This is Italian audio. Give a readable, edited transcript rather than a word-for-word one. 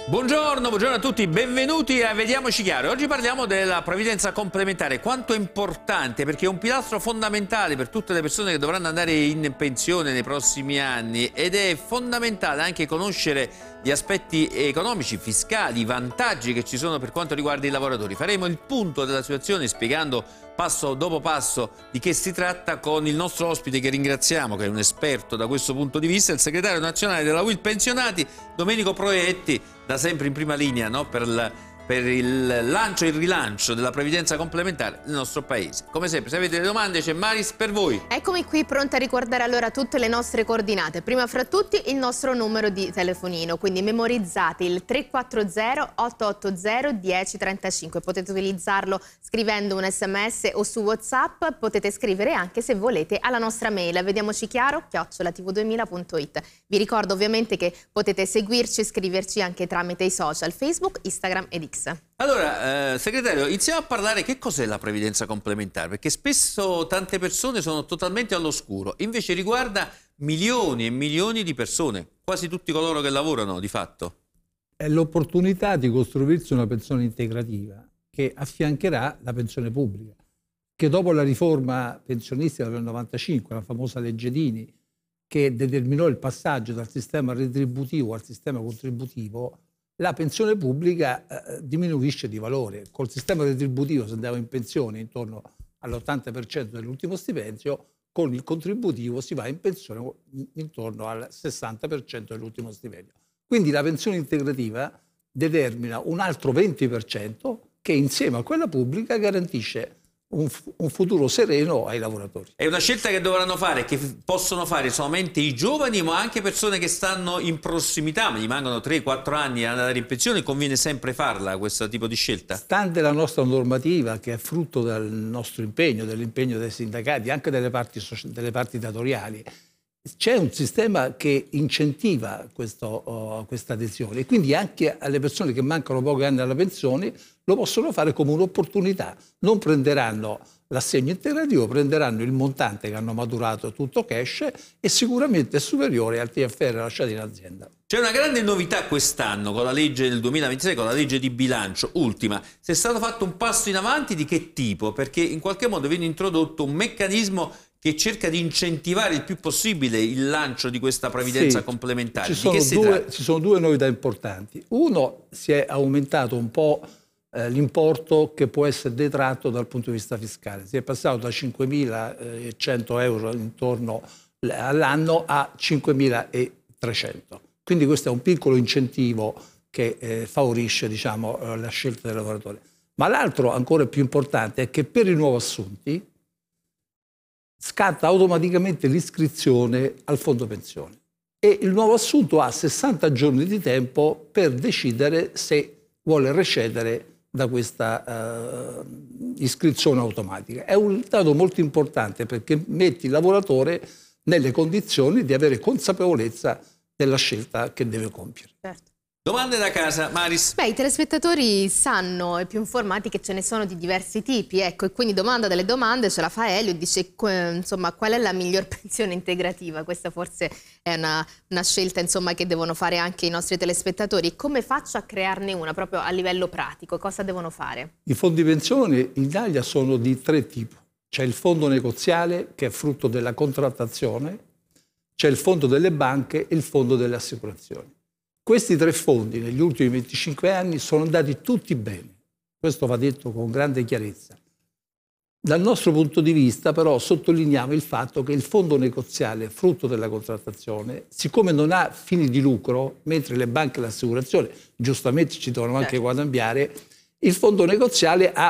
Buongiorno, buongiorno a tutti, benvenuti a Vediamoci Chiaro. Oggi parliamo della previdenza complementare, quanto è importante, perché è un pilastro fondamentale per tutte le persone che dovranno andare in pensione nei prossimi anni ed è fondamentale anche conoscere gli aspetti economici, fiscali, i vantaggi che ci sono per quanto riguarda i lavoratori. Faremo il punto della situazione spiegando passo dopo passo di che si tratta con il nostro ospite che ringraziamo, che è un esperto da questo punto di vista, il segretario nazionale della UIL Pensionati, Domenico Proietti, da sempre in prima linea, no? per il lancio e il rilancio della previdenza complementare nel nostro paese. Come sempre, se avete delle domande c'è Maris per voi. Eccomi qui pronta a ricordare allora tutte le nostre coordinate. Prima fra tutti il nostro numero di telefonino, quindi memorizzate il 340 880 1035. Potete utilizzarlo scrivendo un sms o su WhatsApp, potete scrivere anche se volete alla nostra mail vediamocichiaro@tv2000.it. Vi ricordo ovviamente che potete seguirci e scriverci anche tramite i social Facebook, Instagram ed X. Allora, segretario, iniziamo a parlare che cos'è la previdenza complementare, perché spesso tante persone sono totalmente all'oscuro, invece riguarda milioni e milioni di persone, quasi tutti coloro che lavorano di fatto. È l'opportunità di costruirsi una pensione integrativa che affiancherà la pensione pubblica, che dopo la riforma pensionistica del 95, la famosa legge Dini, che determinò il passaggio dal sistema retributivo al sistema contributivo, la pensione pubblica diminuisce di valore. Col sistema retributivo si andava in pensione intorno all'80% dell'ultimo stipendio, con il contributivo si va in pensione intorno al 60% dell'ultimo stipendio. Quindi la pensione integrativa determina un altro 20% che insieme a quella pubblica garantisce un futuro sereno ai lavoratori. È una scelta che dovranno fare, che possono fare solamente i giovani, ma anche persone che stanno in prossimità, ma gli mancano 3-4 anni ad andare in pensione, conviene sempre farla questo tipo di scelta? Stante la nostra normativa, che è frutto del nostro impegno, dell'impegno dei sindacati, anche delle parti datoriali, c'è un sistema che incentiva questa adesione e quindi anche alle persone che mancano pochi anni alla pensione lo possono fare come un'opportunità. Non prenderanno l'assegno integrativo, prenderanno il montante che hanno maturato tutto cash e sicuramente è superiore al TFR lasciato in azienda. C'è una grande novità quest'anno con la legge del 2026, con la legge di bilancio ultima. Se è stato fatto un passo in avanti, di che tipo? Perché in qualche modo viene introdotto un meccanismo che cerca di incentivare il più possibile il lancio di questa previdenza complementare. Di che si tratta? Ci sono due novità importanti. Uno, si è aumentato un po' l'importo che può essere detratto dal punto di vista fiscale. Si è passato da 5.100 euro intorno all'anno a 5.300. Quindi questo è un piccolo incentivo che favorisce, diciamo, la scelta del lavoratore. Ma l'altro, ancora più importante, è che per i nuovi assunti scatta automaticamente l'iscrizione al fondo pensione e il nuovo assunto ha 60 giorni di tempo per decidere se vuole recedere da questa iscrizione automatica. È un dato molto importante perché mette il lavoratore nelle condizioni di avere consapevolezza della scelta che deve compiere. Certo. Domande da casa, Maris. Beh, i telespettatori sanno e più informati che ce ne sono di diversi tipi, ecco, e quindi domanda delle domande ce la fa Elio, dice insomma qual è la miglior pensione integrativa? Questa forse è una scelta insomma che devono fare anche i nostri telespettatori. Come faccio a crearne una proprio a livello pratico? Cosa devono fare? I fondi pensione in Italia sono di tre tipi. C'è il fondo negoziale che è frutto della contrattazione, c'è il fondo delle banche e il fondo delle assicurazioni. Questi tre fondi negli ultimi 25 anni sono andati tutti bene, questo va detto con grande chiarezza. Dal nostro punto di vista però sottolineiamo il fatto che il fondo negoziale, frutto della contrattazione, siccome non ha fini di lucro, mentre le banche e l'assicurazione giustamente ci devono anche guadagnare, il fondo negoziale ha